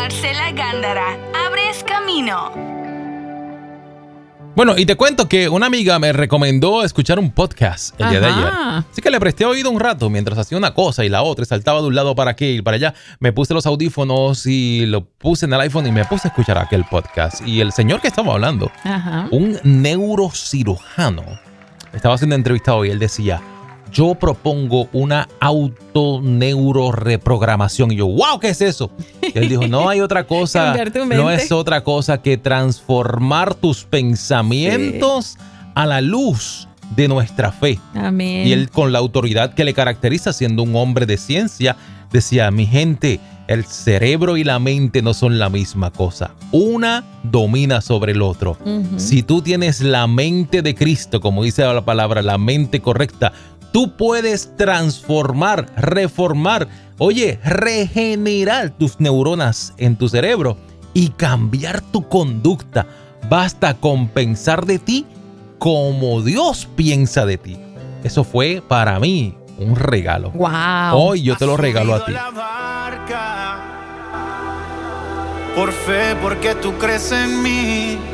Marcela Gándara, abres camino. Bueno, y te cuento que una amiga me recomendó escuchar un podcast el día de ayer. Así que le presté oído un rato mientras hacía una cosa y la otra, y saltaba de un lado para aquí y para allá. Me puse los audífonos y lo puse en el iPhone y me puse a escuchar aquel podcast. Y el señor que estaba hablando, un neurocirujano, estaba siendo entrevistado y él decía: yo propongo una autoneuroreprogramación. Y yo, wow, ¿qué es eso? Y él dijo, no hay otra cosa, no es otra cosa que transformar tus pensamientos a la luz de nuestra fe. Amén. Y él, con la autoridad que le caracteriza, siendo un hombre de ciencia, decía: mi gente, el cerebro y la mente no son la misma cosa. Una domina sobre el otro. Si tú tienes la mente de Cristo, como dice la palabra, la mente correcta, tú puedes transformar, reformar, regenerar tus neuronas en tu cerebro y cambiar tu conducta. Basta con pensar de ti como Dios piensa de ti. Eso fue para mí un regalo. Wow. Hoy yo te lo regalo a ti. Por fe, porque tú crees en mí.